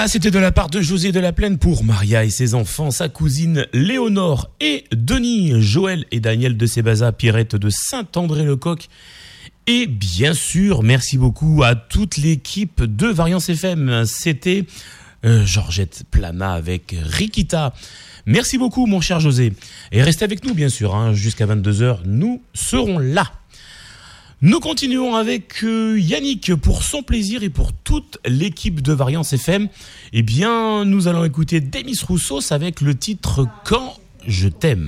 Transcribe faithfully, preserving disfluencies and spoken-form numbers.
Voilà, c'était de la part de José de la Plaine pour Maria et ses enfants, sa cousine Léonore et Denis, Joël et Daniel de Sébaza, Pierrette de Saint-André-le-Coq. Et bien sûr, merci beaucoup à toute l'équipe de Variance F M. C'était euh, Georgette Plana avec Rikita. Merci beaucoup mon cher José. Et restez avec nous bien sûr, hein, jusqu'à vingt-deux heures, nous serons là. Nous continuons avec euh, Yannick pour son plaisir et pour toute l'équipe de Variance F M. Eh bien, nous allons écouter Demis Roussos avec le titre « Quand je t'aime ».